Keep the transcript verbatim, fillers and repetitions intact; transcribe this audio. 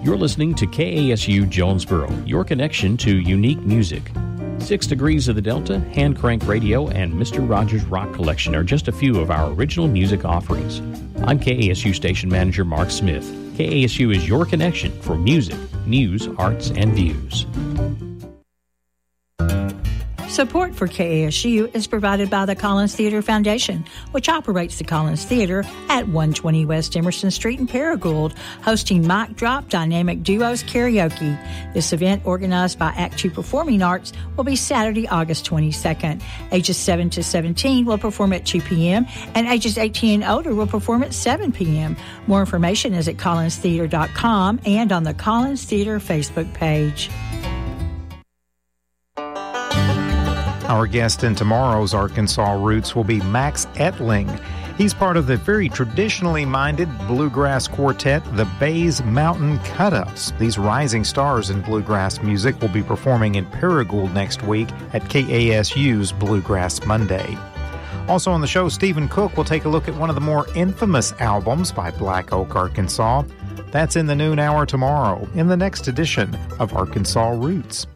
You're listening to K A S U Jonesboro, your connection to unique music. Six Degrees of the Delta, Hand Crank Radio, and Mister Rogers Rock Collection are just a few of our original music offerings. I'm K A S U Station Manager Mark Smith. K A S U is your connection for music, news, arts, and views. Support for K A S U is provided by the Collins Theater Foundation, which operates the Collins Theater at one twenty West Emerson Street in Paragould, hosting Mic Drop Dynamic Duos Karaoke. This event, organized by Act Two Performing Arts, will be Saturday, August twenty-second. Ages seven to seventeen will perform at two p.m., and ages eighteen and older will perform at seven p.m. More information is at collins theater dot com and on the Collins Theater Facebook page. Our guest in tomorrow's Arkansas Roots will be Max Ettling. He's part of the very traditionally minded bluegrass quartet, the Bays Mountain Cut-Ups. These rising stars in bluegrass music will be performing in Paragould next week at K A S U's Bluegrass Monday. Also on the show, Stephen Cook will take a look at one of the more infamous albums by Black Oak, Arkansas. That's in the noon hour tomorrow in the next edition of Arkansas Roots.